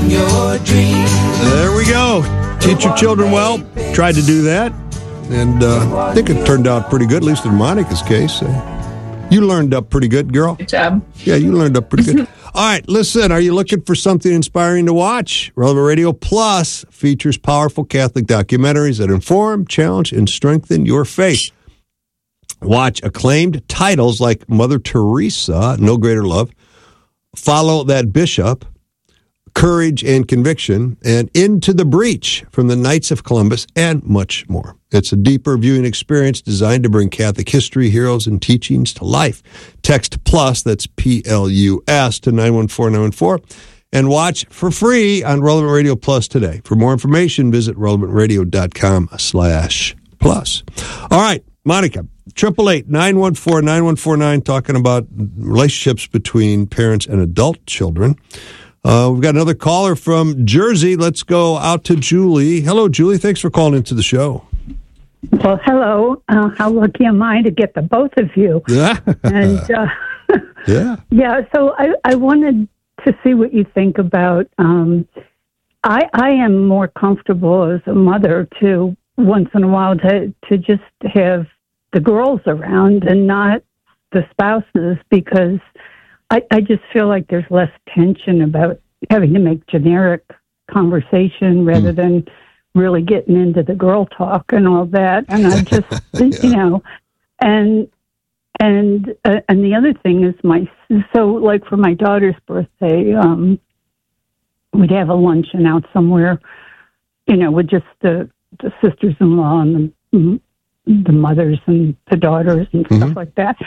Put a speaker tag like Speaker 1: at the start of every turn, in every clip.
Speaker 1: your dreams.
Speaker 2: There we go. Teach your children well. Tried to do that. And I think it turned out pretty good, at least in Monica's case. You learned up pretty good, girl.
Speaker 3: Good job.
Speaker 2: Yeah, you learned up pretty good. All right, listen, are you looking for something inspiring to watch? Relevant Radio Plus features powerful Catholic documentaries that inform, challenge, and strengthen your faith. Watch acclaimed titles like Mother Teresa, No Greater Love, Follow That Bishop, Courage and Conviction, and Into the Breach from the Knights of Columbus, and much more. It's a deeper viewing experience designed to bring Catholic history, heroes, and teachings to life. Text PLUS, that's P-L-U-S, to 914-914, and watch for free on Relevant Radio Plus today. For more information, visit relevantradio.com/plus. All right, Monica, 888-914-9149, talking about relationships between parents and adult children. We've got another caller from Jersey. Let's go out to Julie. Hello, Julie. Thanks for calling into the show.
Speaker 4: Well, hello. How lucky am I to get the both of you?
Speaker 2: Yeah.
Speaker 4: And
Speaker 2: yeah.
Speaker 4: So I wanted to see what you think about. I am more comfortable as a mother to once in a while to just have the girls around and not the spouses, because I just feel like there's less tension about having to make generic conversation rather than really getting into the girl talk and all that. And I just, and the other thing is like for my daughter's birthday, we'd have a luncheon out somewhere, with just the sisters-in-law and the mothers and the daughters and stuff like that.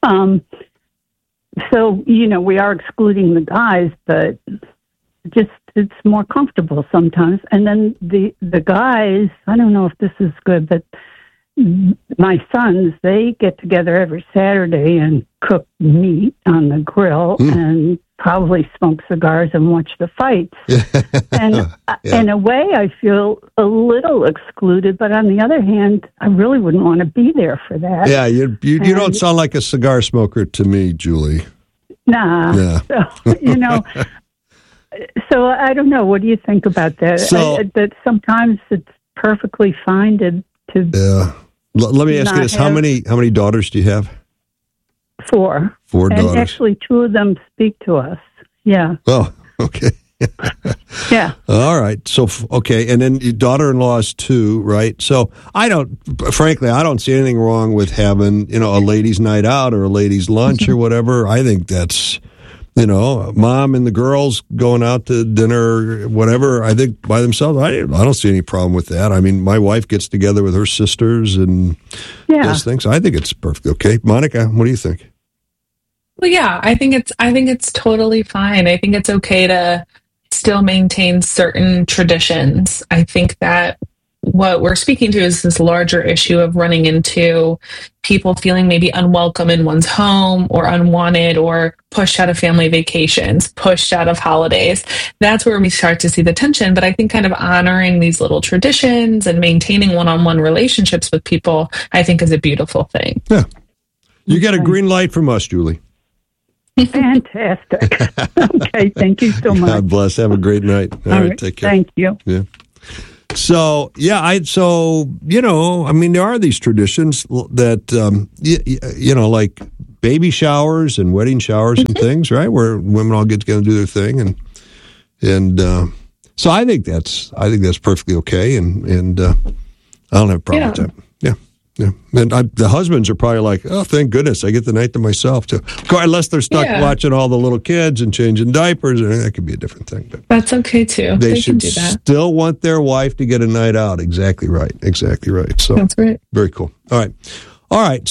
Speaker 4: So, we are excluding the guys, but just it's more comfortable sometimes. And then the guys, I don't know if this is good, but my sons, they get together every Saturday and cook meat on the grill and probably smoke cigars and watch the fights. And in a way, I feel a little excluded, but on the other hand, I really wouldn't want to be there for that.
Speaker 2: Yeah, you don't sound like a cigar smoker to me, Julie.
Speaker 4: Nah.
Speaker 2: Yeah.
Speaker 4: So, so I don't know. What do you think about that? That sometimes it's perfectly fine to
Speaker 2: yeah. Let me ask you this: how many daughters do you have?
Speaker 4: 4.
Speaker 2: 4 daughters.
Speaker 4: And actually, 2 of them speak to us. Yeah.
Speaker 2: Oh, okay.
Speaker 4: Yeah.
Speaker 2: All right. So, okay. And then your daughter-in-law is 2, right? So I don't see anything wrong with having, a ladies' night out or a ladies' lunch or whatever. I think that's, mom and the girls going out to dinner or whatever, I think by themselves, I don't see any problem with that. I mean, my wife gets together with her sisters and does things. I think it's perfectly okay. Monica, what do you think?
Speaker 3: Well, yeah, I think it's totally fine. I think it's okay to still maintain certain traditions. I think that what we're speaking to is this larger issue of running into people feeling maybe unwelcome in one's home or unwanted or pushed out of family vacations, pushed out of holidays. That's where we start to see the tension. But I think kind of honoring these little traditions and maintaining one-on-one relationships with people, I think is a beautiful thing.
Speaker 2: Yeah. You get a green light from us, Julie.
Speaker 4: Fantastic. Okay, thank you so much.
Speaker 2: God bless. Have a great night. All right, take care.
Speaker 4: Thank you.
Speaker 2: Yeah. So, there are these traditions that, like baby showers and wedding showers and things, right? Where women all get together and do their thing. And so I think that's perfectly okay. And I don't have a problem with that. Yeah. Yeah, and the husbands are probably like, oh, thank goodness, I get the night to myself, too. Of course, unless they're stuck watching all the little kids and changing diapers, and that could be a different thing. But
Speaker 3: that's okay, too.
Speaker 2: They
Speaker 3: can
Speaker 2: should
Speaker 3: do that.
Speaker 2: Still want their wife to get a night out. Exactly right. So
Speaker 3: that's right.
Speaker 2: Very cool. All right.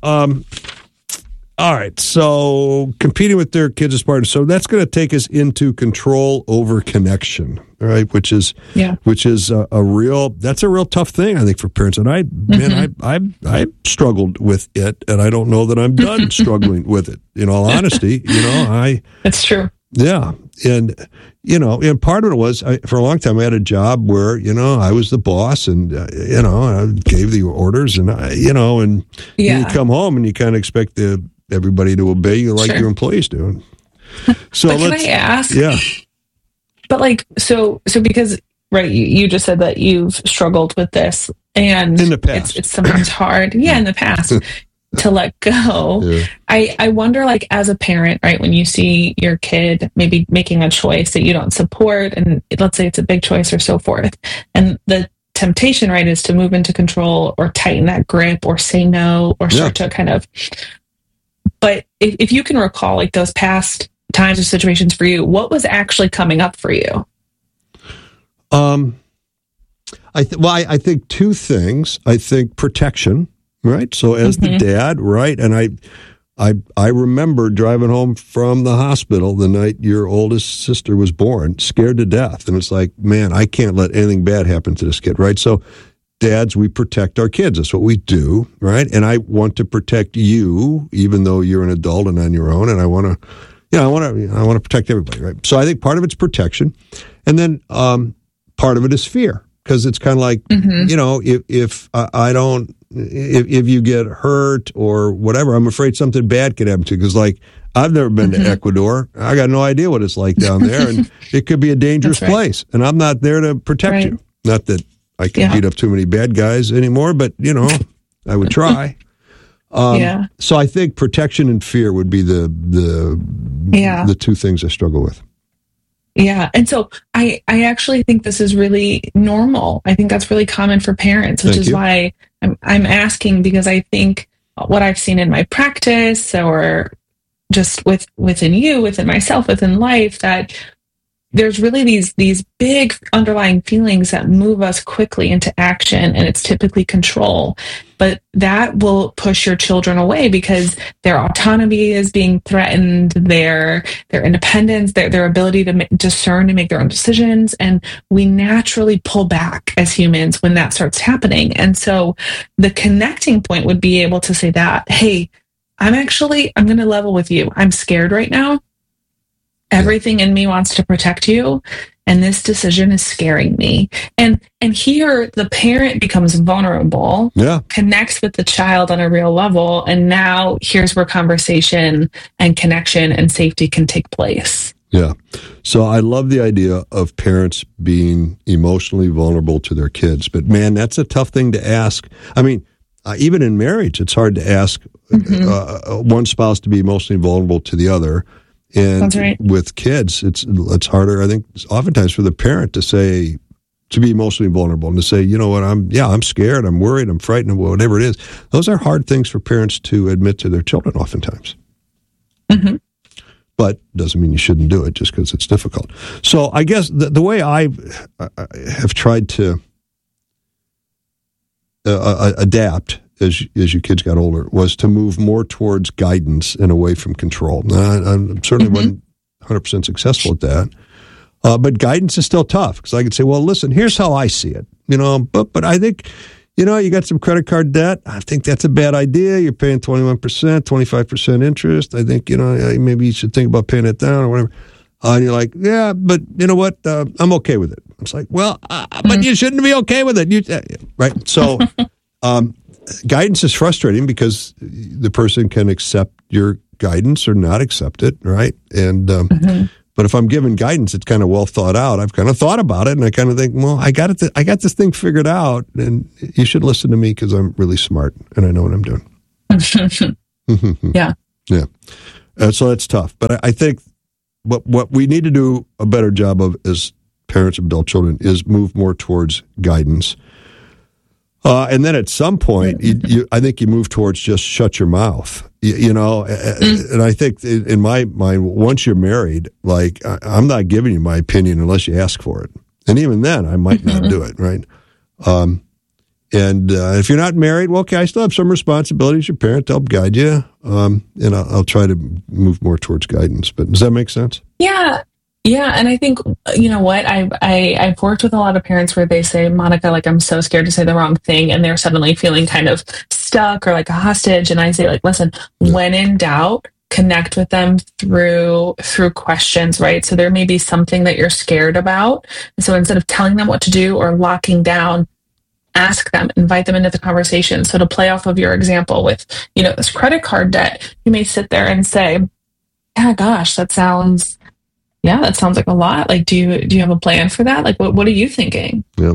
Speaker 2: So, competing with their kids as partners. So that's going to take us into control over connection, all right? Which is a real tough thing, I think, for parents. And I struggled with it, and I don't know that I'm done struggling with it. In all honesty,
Speaker 3: That's true.
Speaker 2: Yeah, and part of it was for a long time I had a job where I was the boss, and I gave the orders, and you come home and you kind of expect everybody to obey you like your employees do. So
Speaker 3: but can I ask?
Speaker 2: Yeah.
Speaker 3: But like, so because, right, you just said that you've struggled with this, and
Speaker 2: in the past,
Speaker 3: it's sometimes hard. Yeah, in the past. To let go.
Speaker 2: Yeah.
Speaker 3: I wonder, like, as a parent, right, when you see your kid maybe making a choice that you don't support, and let's say it's a big choice or so forth, and the temptation, right, is to move into control or tighten that grip or say no or start to kind of, but if you can recall, like, those past times or situations for you, what was actually coming up for you?
Speaker 2: I think two things. I think protection. Right. So as the dad, right. And I remember driving home from the hospital the night your oldest sister was born, scared to death. And it's like, man, I can't let anything bad happen to this kid. Right. So dads, we protect our kids. That's what we do. Right. And I want to protect you, even though you're an adult and on your own. And I want to, I want to protect everybody. Right. So I think part of it's protection. And then part of it is fear. Because it's kind of like, if I don't, if you get hurt or whatever, I'm afraid something bad could happen to you. Because, like, I've never been to Ecuador. I got no idea what it's like down there. And it could be a dangerous place. And I'm not there to protect you. Not that I can beat up too many bad guys anymore, but, I would try. So I think protection and fear would be the two things I struggle with.
Speaker 3: Yeah. And so I actually think this is really normal. I think that's really common for parents, which is why I'm asking, because I think what I've seen in my practice or just within myself, within life, that there's really these big underlying feelings that move us quickly into action, and it's typically control. But that will push your children away because their autonomy is being threatened, their independence, their ability to discern and make their own decisions. And we naturally pull back as humans when that starts happening. And so the connecting point would be able to say that, hey, I'm going to level with you. I'm scared right now. Everything in me wants to protect you, and this decision is scaring me. And here the parent becomes vulnerable, connects with the child on a real level, and now here's where conversation and connection and safety can take place.
Speaker 2: Yeah. So I love the idea of parents being emotionally vulnerable to their kids, but man, that's a tough thing to ask. I mean, even in marriage, it's hard to ask one spouse to be emotionally vulnerable to the other. And with kids, it's harder, I think, oftentimes for the parent to be emotionally vulnerable and to say, you know what, I'm scared, I'm worried, I'm frightened, whatever it is. Those are hard things for parents to admit to their children oftentimes. But doesn't mean you shouldn't do it just because it's difficult. So I guess the way I have tried to adapt as your kids got older was to move more towards guidance and away from control. Now, I certainly wasn't 100% successful at that. But guidance is still tough because I could say, well, listen, here's how I see it. But I think, you got some credit card debt. I think that's a bad idea. You're paying 21%, 25% interest. I think, maybe you should think about paying it down or whatever. And you're like, yeah, but you know what? I'm okay with it. It's like, well, but you shouldn't be okay with it. Right? So guidance is frustrating because the person can accept your guidance or not accept it, right? And but if I'm given guidance, it's kind of well thought out. I've kind of thought about it, and I kind of think, well, I got this thing figured out, and you should listen to me because I'm really smart and I know what I'm doing.
Speaker 3: Yeah.
Speaker 2: So that's tough, but I think what we need to do a better job of as parents of adult children is move more towards guidance. And then at some point, I think you move towards just shut your mouth, and I think in my mind, once you're married, like I'm not giving you my opinion unless you ask for it. And even then, I might not do it, right? And if you're not married, well, okay, I still have some responsibility as your parent to help guide you. And I'll try to move more towards guidance. But does that make sense?
Speaker 3: Yeah. Yeah, and I think, you know what, I've worked with a lot of parents where they say, Monica, like, I'm so scared to say the wrong thing, and they're suddenly feeling kind of stuck or like a hostage, and I say, like, listen, when in doubt, connect with them through questions, right? So there may be something that you're scared about, and so instead of telling them what to do or locking down, ask them, invite them into the conversation. So to play off of your example with, this credit card debt, you may sit there and say, oh gosh, that sounds Yeah, that sounds like a lot. Like, do you have a plan for that? Like, what are you thinking?
Speaker 2: Yeah.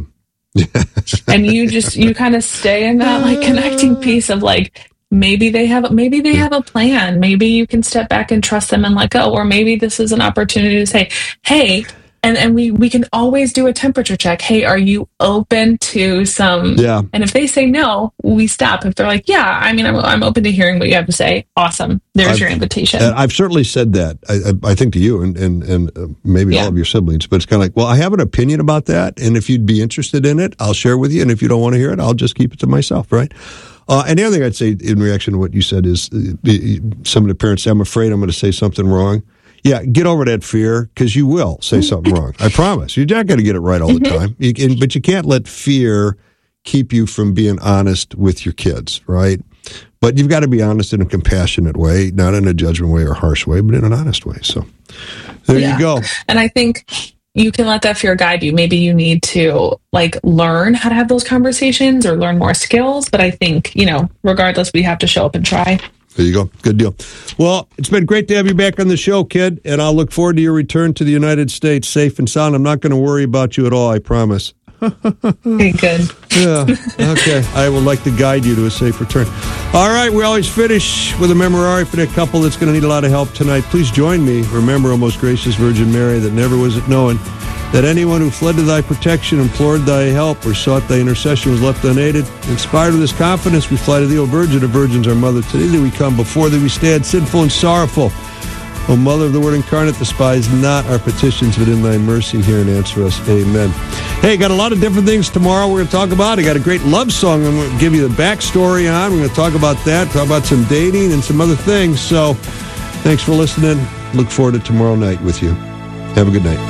Speaker 3: And you kind of stay in that like connecting piece of like, maybe they have a plan. Maybe you can step back and trust them and let go. Or maybe this is an opportunity to say, hey, and we can always do a temperature check. Hey, are you open to some?
Speaker 2: Yeah.
Speaker 3: And if they say no, we stop. If they're like, yeah, I mean, I'm open to hearing what you have to say. Awesome. There's your invitation.
Speaker 2: I've certainly said that, I think, to you and maybe all of your siblings, but it's kind of like, well, I have an opinion about that. And if you'd be interested in it, I'll share with you. And if you don't want to hear it, I'll just keep it to myself. Right. And the other thing I'd say in reaction to what you said is some of the parents say, I'm afraid I'm going to say something wrong. Yeah, get over that fear, because you will say something wrong. I promise. You're not going to get it right all the time. But you can't let fear keep you from being honest with your kids, right? But you've got to be honest in a compassionate way, not in a judgment way or harsh way, but in an honest way. So there you go.
Speaker 3: And I think you can let that fear guide you. Maybe you need to like learn how to have those conversations or learn more skills. But I think, regardless, we have to show up and try.
Speaker 2: There you go. Good deal. Well, it's been great to have you back on the show, kid, and I'll look forward to your return to the United States safe and sound. I'm not going to worry about you at all, I promise.
Speaker 3: Okay, good.
Speaker 2: Yeah, okay. I would like to guide you to a safe return. All right, we always finish with a memorare for that couple that's going to need a lot of help tonight. Please join me. Remember, O most gracious Virgin Mary, that never was it known that anyone who fled to thy protection, implored thy help, or sought thy intercession was left unaided. Inspired with this confidence, we fly to thee, O Virgin of Virgins, our Mother. Today that we come, before thee we stand, sinful and sorrowful. O Mother of the Word incarnate, despise not our petitions, but in thy mercy hear and answer us. Amen. Hey, got a lot of different things tomorrow we're going to talk about. I got a great love song I'm going to give you the backstory on. We're going to talk about that, talk about some dating and some other things. So thanks for listening. Look forward to tomorrow night with you. Have a good night.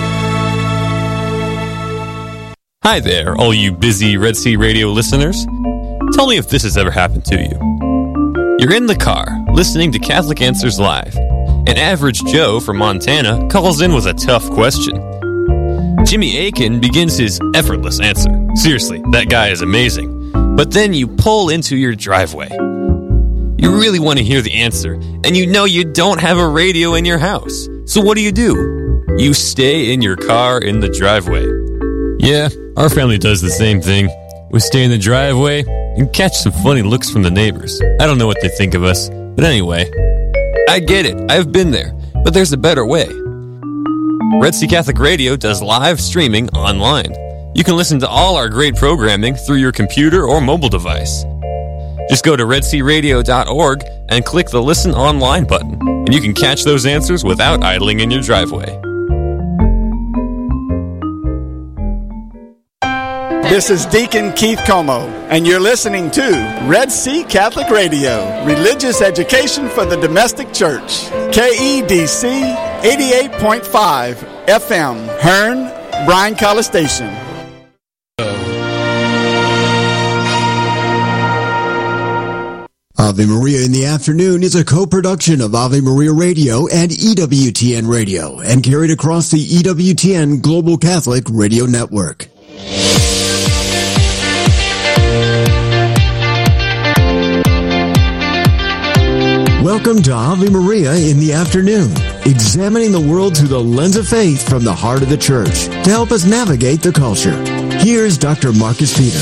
Speaker 1: Hi there, all you busy Red Sea Radio listeners. Tell me if this has ever happened to you. You're in the car, listening to Catholic Answers Live. An average Joe from Montana calls in with a tough question. Jimmy Akin begins his effortless answer. Seriously, that guy is amazing. But then you pull into your driveway. You really want to hear the answer, and you know you don't have a radio in your house. So what do? You stay in your car in the driveway. Yeah, our family does the same thing. We stay in the driveway and catch some funny looks from the neighbors. I don't know what they think of us, but anyway, I get it. I've been there, but there's a better way. Red Sea Catholic Radio does live streaming online. You can listen to all our great programming through your computer or mobile device. Just go to redsearadio.org and click the Listen Online button, and you can catch those answers without idling in your driveway.
Speaker 5: This is Deacon Keith Como, and you're listening to Red Sea Catholic Radio, religious education for the domestic church. KEDC 88.5 FM, Hearn, Bryan College Station.
Speaker 6: Ave Maria in the Afternoon is a co-production of Ave Maria Radio and EWTN Radio, and carried across the EWTN Global Catholic Radio Network. Welcome to Ave Maria in the Afternoon, examining the world through the lens of faith from the heart of the Church to help us navigate the culture. Here's Dr. Marcus Peter.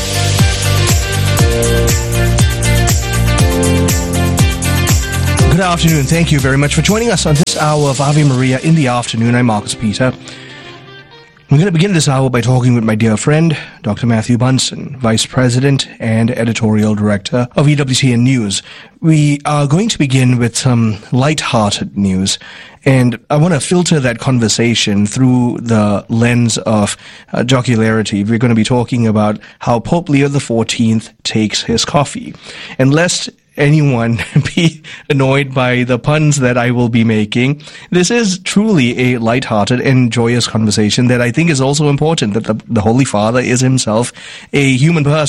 Speaker 7: Good afternoon. Thank you very much for joining us on this hour of Ave Maria in the Afternoon. I'm Marcus Peter. We're going to begin this hour by talking with my dear friend, Dr. Matthew Bunson, Vice President and Editorial Director of EWTN News. We are going to begin with some light-hearted news, and I want to filter that conversation through the lens of jocularity. We're going to be talking about how Pope Leo XIV takes his coffee. And lest anyone be annoyed by the puns that I will be making, this is truly a lighthearted and joyous conversation that I think is also important, that the Holy Father is himself a human person.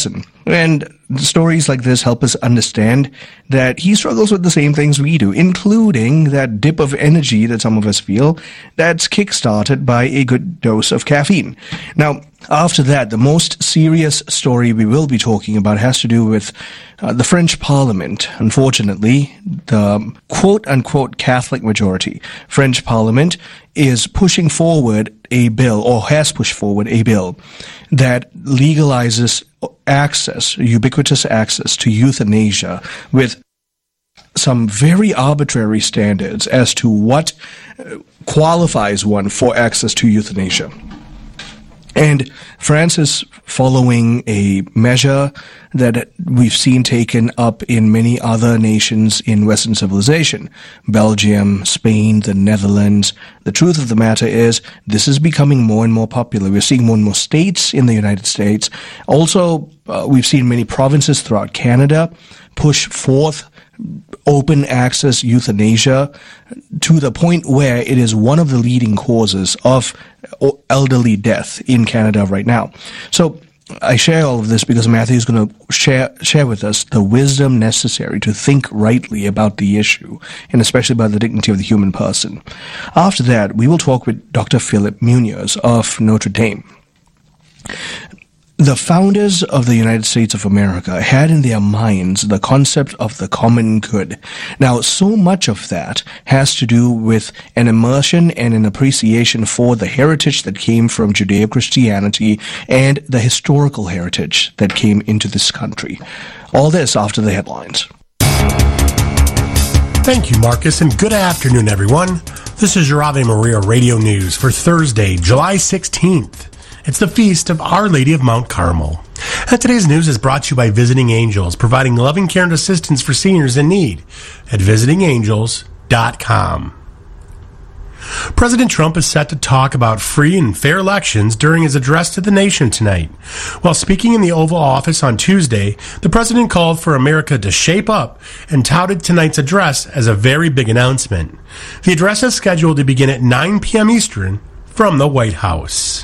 Speaker 7: And stories like this help us understand that he struggles with the same things we do, including that dip of energy that some of us feel that's kickstarted by a good dose of caffeine. Now, after that, the most serious story we will be talking about has to do with the French Parliament. Unfortunately, the quote-unquote Catholic majority French Parliament is pushing forward a bill, or has pushed forward a bill, that legalizes ubiquitous access to euthanasia with some very arbitrary standards as to what qualifies one for access to euthanasia. And France is following a measure that we've seen taken up in many other nations in Western civilization. Belgium, Spain, the Netherlands. The truth of the matter is this is becoming more and more popular. We're seeing more and more states in the United States. Also, we've seen many provinces throughout Canada push forth open access euthanasia to the point where it is one of the leading causes of elderly death in Canada right now. So I share all of this because Matthew is going to share with us the wisdom necessary to think rightly about the issue, and especially about the dignity of the human person. After that, we will talk with Dr. Philip Munoz of Notre Dame. The founders of the United States of America had in their minds the concept of the common good. Now, so much of that has to do with an immersion and an appreciation for the heritage that came from Judeo-Christianity and the historical heritage that came into this country. All this after the headlines.
Speaker 8: Thank you, Marcus, and good afternoon, everyone. This is your Ave Maria Radio News for Thursday, July 16th. It's the feast of Our Lady of Mount Carmel. And today's news is brought to you by Visiting Angels, providing loving care and assistance for seniors in need at visitingangels.com. President Trump is set to talk about free and fair elections during his address to the nation tonight. While speaking in the Oval Office on Tuesday, the president called for America to shape up and touted tonight's address as a very big announcement. The address is scheduled to begin at 9 p.m. Eastern from the White House.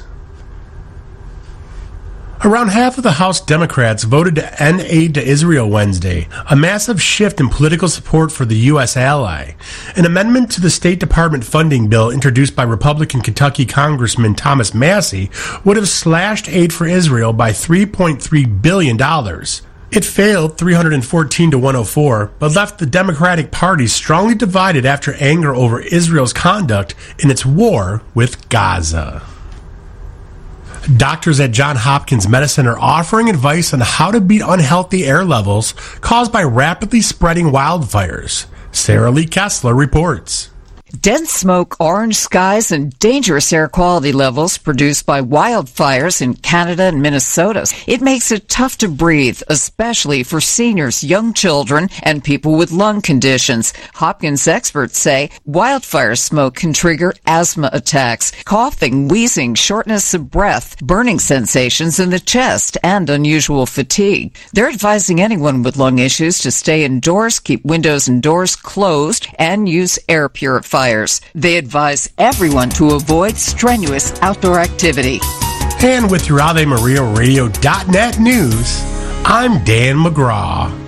Speaker 8: Around half of the House Democrats voted to end aid to Israel Wednesday, a massive shift in political support for the U.S. ally. An amendment to the State Department funding bill introduced by Republican Kentucky Congressman Thomas Massie would have slashed aid for Israel by $3.3 billion. It failed 314 to 104, but left the Democratic Party strongly divided after anger over Israel's conduct in its war with Gaza. Doctors at Johns Hopkins Medicine are offering advice on how to beat unhealthy air levels caused by rapidly spreading wildfires. Sarah Lee Kessler reports.
Speaker 9: Dense smoke, orange skies, and dangerous air quality levels produced by wildfires in Canada and Minnesota. It makes it tough to breathe, especially for seniors, young children, and people with lung conditions. Hopkins experts say wildfire smoke can trigger asthma attacks, coughing, wheezing, shortness of breath, burning sensations in the chest, and unusual fatigue. They're advising anyone with lung issues to stay indoors, keep windows and doors closed, and use air purifiers. They advise everyone to avoid strenuous outdoor activity.
Speaker 8: And with your AveMariaRadio.net news, I'm Dan McGraw.